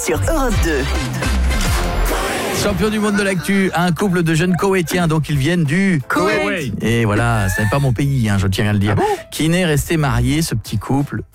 sur Europe 2. Champion du monde de l'actu, un couple de jeunes Koweïtiens, donc ils viennent du Koweït. Et voilà, ce n'est pas mon pays, je tiens à le dire. Qui n'est resté marié, ce petit couple,